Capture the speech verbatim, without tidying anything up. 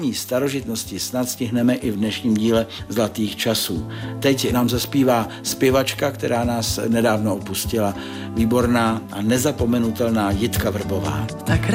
Starožitnosti snad stihneme i v dnešním díle Zlatých časů. Teď nám zaspívá zpěvačka, která nás nedávno opustila, výborná a nezapomenutelná Jitka Vrbová. Tak